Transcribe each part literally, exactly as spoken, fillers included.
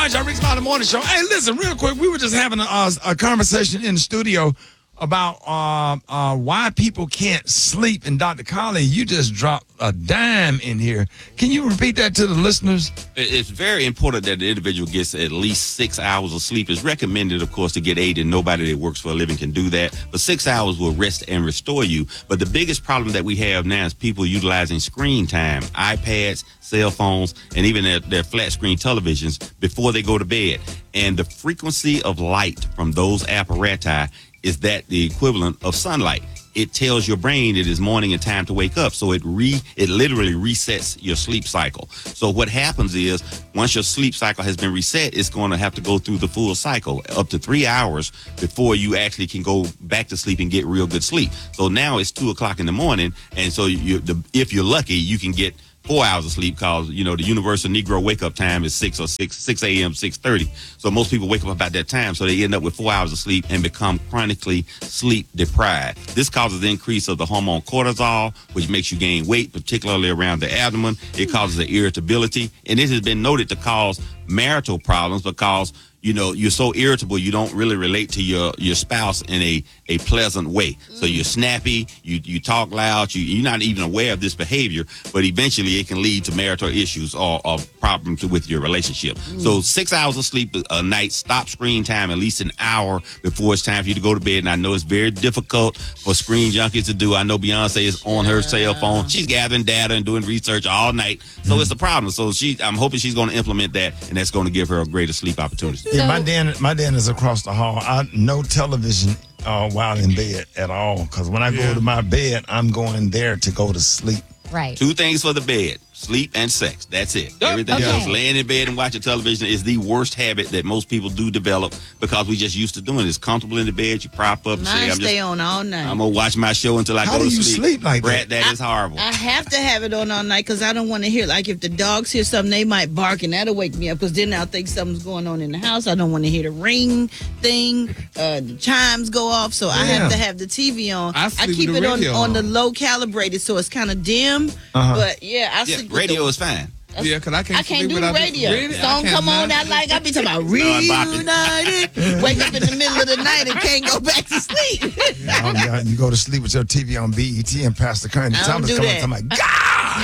right, y'all, Rick Smiley Morning Show. Hey, listen, real quick, we were just having a, a, a conversation in the studio about uh, uh, why people can't sleep. And Doctor Colley, you just dropped a dime in here. Can you repeat that to the listeners? It's very important that the individual gets at least six hours of sleep. It's recommended, of course, to get eight, and nobody that works for a living can do that. But six hours will rest and restore you. But the biggest problem that we have now is people utilizing screen time, iPads, cell phones, and even their, their flat screen televisions before they go to bed. And the frequency of light from those apparati is that the equivalent of sunlight. It tells your brain it is morning and time to wake up. So it re it literally resets your sleep cycle. So what happens is once your sleep cycle has been reset, it's going to have to go through the full cycle up to three hours before you actually can go back to sleep and get real good sleep. So now it's two o'clock in the morning. And so you, the, if you're lucky, you can get four hours of sleep because, you know, the universal Negro wake-up time is six or six, six a.m., six thirty. So most people wake up about that time, so they end up with four hours of sleep and become chronically sleep deprived. This causes the increase of the hormone cortisol, which makes you gain weight, particularly around the abdomen. It causes the irritability, and this has been noted to cause marital problems because, you know, you're so irritable, you don't really relate to your, your spouse in a, a pleasant way. So you're snappy, you you talk loud, you, you're not even aware of this behavior, but eventually it can lead to marital issues or, or problems with your relationship. Mm. So six hours of sleep a night, stop screen time at least an hour before it's time for you to go to bed. And I know it's very difficult for screen junkies to do. I know Beyonce is on her cell phone. She's gathering data and doing research all night. So mm. it's a problem. So she, I'm hoping she's going to implement that, and that's going to give her a greater sleep opportunity. Yeah, my den, my den is across the hall. I no television uh, while in bed at all, because when I yeah. go to my bed, I'm going there to go to sleep. Right. Two things for the bed: sleep and sex. That's it. Yep. Everything Okay. else, laying in bed and watching television, is the worst habit that most people do develop because we just used to doing it. It's comfortable in the bed. You prop up and say, Mine I'm stay just, on all night. I'm going to watch my show until I How go do to you sleep. sleep like Brett, that? that is horrible. I have to have it on all night because I don't want to hear, like, if the dogs hear something, they might bark, and that'll wake me up because then I'll think something's going on in the house. I don't want to hear the ring thing, uh, the chimes go off, so I Yeah. have to have the T V on. I I sleep keep with the it on, radio on the on. low calibrated, so it's kind of dim, Uh-huh. but yeah, I yeah, sleep with radio the, is fine. Yeah, because I can't, I can't sleep do without radio. Really? Song I come on, cannot. I like, I be talking about I'm bopping. reunited. Wake up in the middle of the night and can't go back to sleep. Oh, yeah, you go to sleep with your T V on B E T and Pastor Kearney I Thomas don't coming do to my God!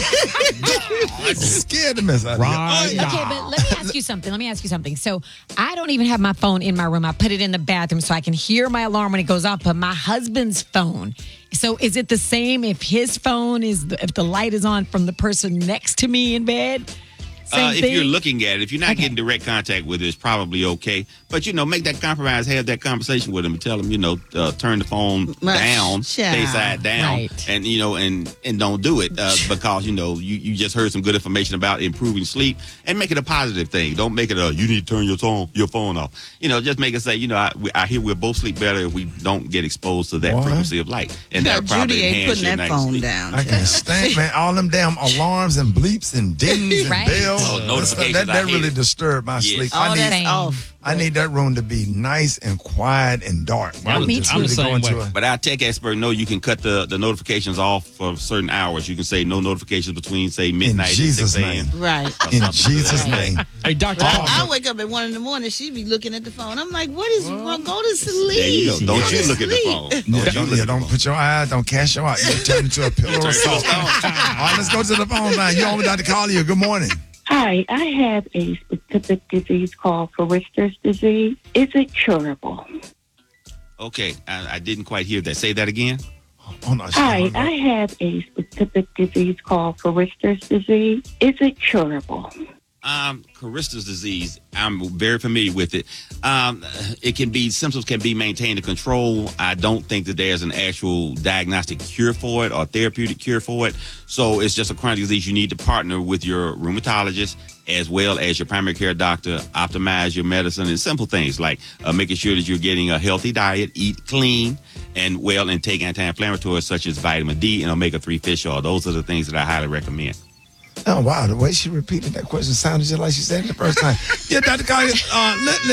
Scared the mess out of you. Okay, but let me ask you something. Let me ask you something. So I don't even have my phone in my room. I put it in the bathroom so I can hear my alarm when it goes off. But my husband's phone. So is it the same if his phone is the, if the light is on from the person next to me in bed? Same Uh, if thing? you're looking at it, if you're not Okay. getting direct contact with it, it's probably okay. But, you know, make that compromise, have that conversation with them and tell them, you know, uh, turn the phone My down, child. stay side down, Right. and, you know, and, and don't do it uh, because, you know, you, you just heard some good information about improving sleep, and make it a positive thing. Don't make it a, you need to turn your phone, your phone off. You know, just make it say, you know, I, we, I hear we'll both sleep better if we don't get exposed to that What? frequency of light. And Yeah, that'll probably Judy ain't enhance putting your that night's phone sleep. down. I can't stand, man, all them damn alarms and bleeps and dings and Right. bells. Oh, and notifications, stuff. That, I that hate really it. disturbed my Yes. sleep. Oh, I need, that's Same. off. I need that room to be nice and quiet and dark. Yeah, me too. I'm the same into way. a- But our tech expert know you can cut the, the notifications off for certain hours. You can say no notifications between, say, midnight and Jesus' six a.m. name. Right. In Jesus' Right. name. Hey, Doctor I, Paul. I wake up at one in the morning. She be looking at the phone. I'm like, "What is wrong? Go to sleep." There you go. Don't Go you to look at the sleep. phone. Don't Yeah, you don't, look yeah, at the don't phone. put your eye, don't cast your eye. You turn into a pillar Turn of to a salt. stone. All right, let's go to the phone line. You on with Doctor Collier. Good morning. Hi, I have a specific disease called Forrester's disease. Is it curable? Okay, I, I didn't quite hear that. Say that again. Oh, no, she Hi, hung up. I have a specific disease called Forrester's disease. Is it curable? Um, Carista's disease, I'm very familiar with it. Um, it can be, symptoms can be maintained and controlled. I don't think that there's an actual diagnostic cure for it or therapeutic cure for it. So it's just a chronic disease. You need to partner with your rheumatologist as well as your primary care doctor, optimize your medicine, and simple things like uh, making sure that you're getting a healthy diet, eat clean, and well, and take anti-inflammatories such as vitamin D and omega three fish oil. Those are the things that I highly recommend. Oh, wow. The way she repeated that question sounded just like she said it the first time. Yeah, Doctor Collier, uh, let,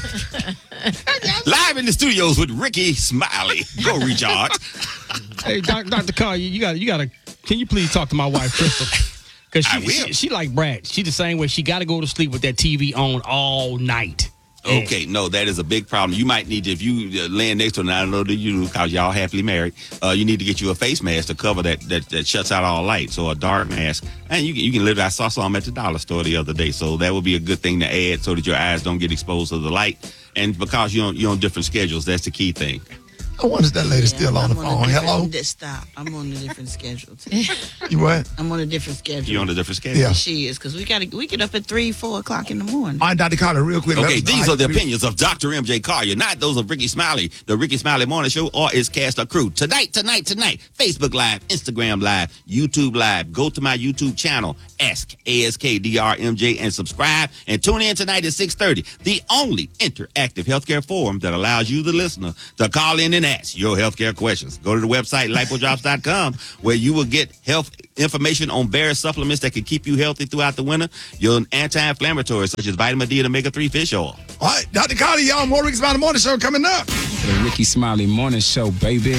let, Live in the studios with Ricky Smiley. Go, Recharge. Hey, doc, Doctor Carr, you, you got, you got to. Can you please talk to my wife, Crystal? Because I she, will. she, she like Brad. She the same way. She got to go to sleep with that T V on all night. Yeah. Okay, no, that is a big problem. You might need to, if you uh, laying next to her, I don't know that you do because y'all happily married, uh, you need to get you a face mask to cover that, that that shuts out all light, so a dark mask. And you can, you can literally, I saw some at the dollar store the other day, so that would be a good thing to add so that your eyes don't get exposed to the light. And because you're on, you're on different schedules, that's the key thing. I wonder if that lady still on I'm the a phone. different- Hello? This, stop. I'm on a different schedule. Today. You what? I'm on a different schedule. You're on a different schedule. Yeah. She is, because we got to we get up at three, four o'clock in the morning. All right, Doctor Carter, real quick. Okay, let us- these all are the right, opinions of Doctor M J Collier, not those of Ricky Smiley, the Ricky Smiley Morning Show, or its cast or crew. Tonight, tonight, tonight, Facebook Live, Instagram Live, YouTube Live. Go to my YouTube channel, Ask A S K D R M J, and subscribe. And tune in tonight at six thirty, the only interactive healthcare forum that allows you, the listener, to call in and ask your healthcare questions. Go to the website, lipodrops dot com, where you will get health information on various supplements that can keep you healthy throughout the winter. Your anti-inflammatories, such as vitamin D and omega three fish oil. All right, Doctor Carter, y'all, more Ricky Smiley Morning Show coming up. The Ricky Smiley Morning Show, baby.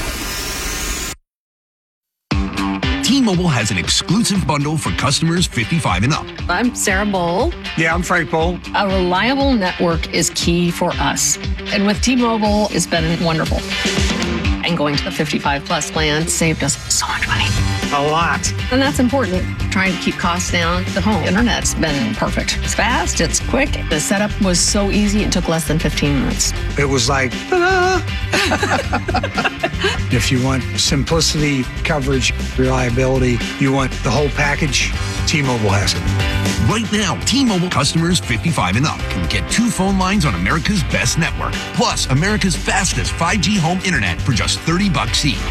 T-Mobile has an exclusive bundle for customers fifty-five and up. I'm Sarah Bowl. Yeah, I'm Frank Bowl. A reliable network is key for us. And with T-Mobile, it's been wonderful. And going to the fifty-five plus plan saved us so much money. A lot. And that's important. Trying to keep costs down. The home internet's been perfect. It's fast, it's quick. The setup was so easy, it took less than fifteen minutes. It was like, ta-da! If you want simplicity, coverage, reliability, you want the whole package, T-Mobile has it. Right now, T-Mobile customers fifty-five and up can get two phone lines on America's best network, plus America's fastest five G home internet for just thirty bucks each.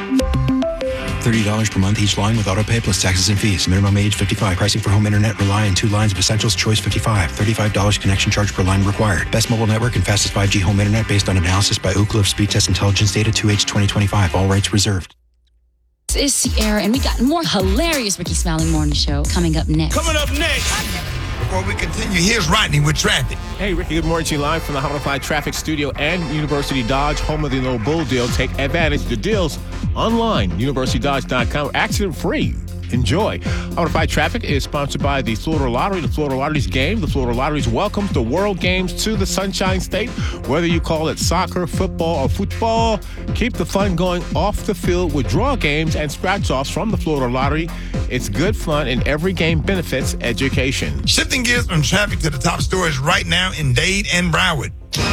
thirty dollars per month each line with auto pay plus taxes and fees. Minimum age fifty-five. Pricing for home internet rely on two lines of Essentials Choice fifty-five. thirty-five dollars connection charge per line required. Best mobile network and fastest five G home internet based on analysis by Ookla of Speed Test Intelligence Data two H twenty twenty-five. All rights reserved. This is Sierra, and we got more hilarious Ricky Smiley Morning Show coming up next. Coming up next. Before we continue, here's Rodney with traffic. Hey, Ricky, good morning to you live from the Holiday Traffic Studio and University Dodge, home of the No Bull Deal. Take advantage of the deals online, university dodge dot com, accident free. Enjoy. Holiday Traffic is sponsored by the Florida Lottery, the Florida Lottery's game. The Florida Lottery's welcomes the World Games to the Sunshine State. Whether you call it soccer, football, or football, keep the fun going off the field with draw games and scratch-offs from the Florida Lottery. It's good fun, and every game benefits education. Shifting gears from traffic to the top stories right now in Dade and Broward.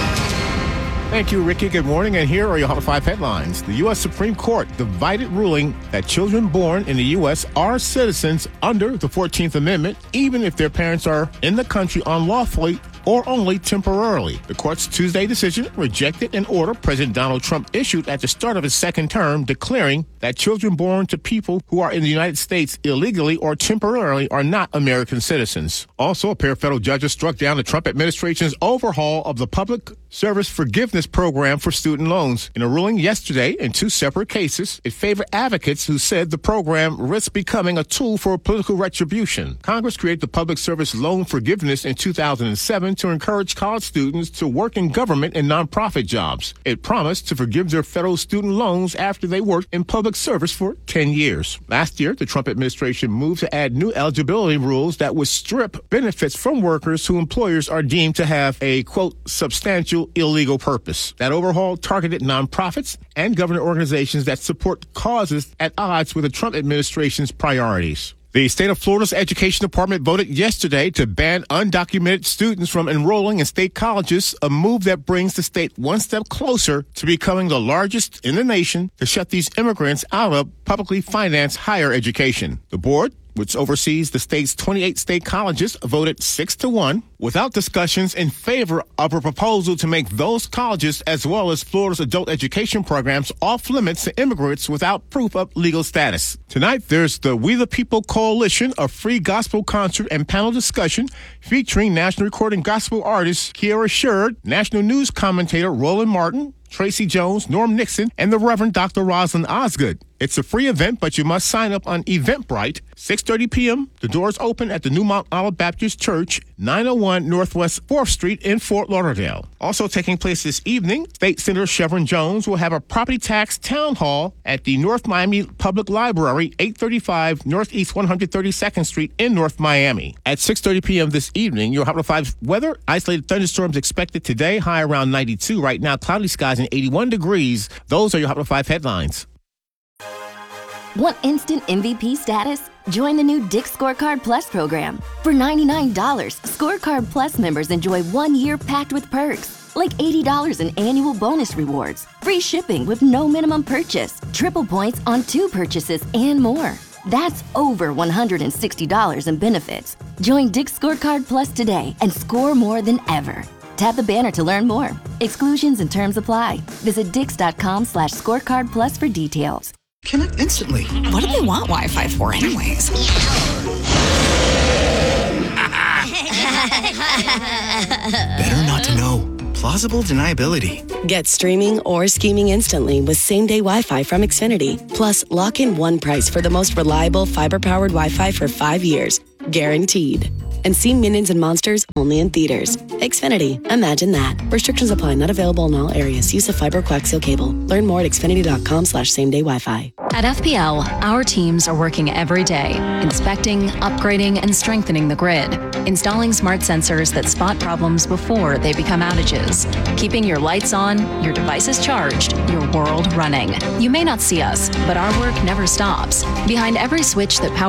Thank you, Ricky. Good morning, and here are your Hot five headlines. The U S Supreme Court divided ruling that children born in the U S are citizens under the fourteenth Amendment, even if their parents are in the country unlawfully or only temporarily. The court's Tuesday decision rejected an order President Donald Trump issued at the start of his second term, declaring that children born to people who are in the United States illegally or temporarily are not American citizens. Also, a pair of federal judges struck down the Trump administration's overhaul of the Public Service Forgiveness Program for student loans. In a ruling yesterday in two separate cases, it favored advocates who said the program risks becoming a tool for political retribution. Congress created the Public Service Loan Forgiveness in two thousand seven to encourage college students to work in government and nonprofit jobs. It promised to forgive their federal student loans after they worked in public service for ten years. Last year, the Trump administration moved to add new eligibility rules that would strip benefits from workers who employers are deemed to have a, quote, substantial illegal purpose. That overhaul targeted nonprofits and government organizations that support causes at odds with the Trump administration's priorities. The state of Florida's education department voted yesterday to ban undocumented students from enrolling in state colleges, a move that brings the state one step closer to becoming the largest in the nation to shut these immigrants out of publicly financed higher education. The board, which oversees the state's twenty-eight state colleges, voted six to one without discussions in favor of a proposal to make those colleges, as well as Florida's adult education programs, off limits to immigrants without proof of legal status. Tonight, there's the We the People Coalition, a free gospel concert and panel discussion featuring national recording gospel artist Kiara Sherd, national news commentator Roland Martin, Tracy Jones, Norm Nixon, and the Reverend Doctor Rosalind Osgood. It's a free event, but you must sign up on Eventbrite. six thirty p.m. The doors open at the Newmont Olive Baptist Church, nine oh one Northwest fourth Street in Fort Lauderdale. Also taking place this evening, State Senator Chevron Jones will have a property tax town hall at the North Miami Public Library, eight thirty-five Northeast one hundred thirty-second Street in North Miami. At six thirty p.m. this evening, your Hot five weather, isolated thunderstorms expected today, high around ninety-two. Right now, cloudy skies and eighty-one degrees. Those are your Hot five headlines. Want instant M V P status? Join the new Dick's Scorecard Plus program. For ninety-nine dollars, Scorecard Plus members enjoy one year packed with perks, like eighty dollars in annual bonus rewards, free shipping with no minimum purchase, triple points on two purchases, and more. That's over one hundred sixty dollars in benefits. Join Dick's Scorecard Plus today and score more than ever. Tap the banner to learn more. Exclusions and terms apply. Visit dix.com slash scorecard plus for details. Connect instantly. What do they want Wi-Fi for anyways? Better not to know. Plausible deniability. Get streaming or scheming instantly with same-day Wi-Fi from Xfinity. Plus, lock in one price for the most reliable fiber-powered Wi-Fi for five years. Guaranteed. And see Minions and Monsters only in theaters. Xfinity. Imagine that. Restrictions apply. Not available in all areas. Use of fiber coaxial cable. Learn more at xfinity.com slash same-day Wi-Fi. At F P L, our teams are working every day, inspecting, upgrading, and strengthening the grid, installing smart sensors that spot problems before they become outages, keeping your lights on, your devices charged, your world running. You may not see us, but our work never stops. Behind every switch that powers